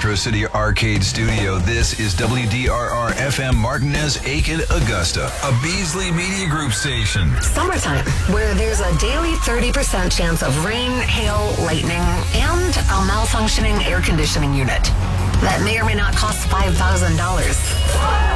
Metro City Arcade Studio. This is WDRR FM Martinez, Aiken, Augusta, a Beasley Media Group station. Summertime, where there's a daily 30% chance of rain, hail, lightning, and a malfunctioning air conditioning unit that may or may not cost $5,000.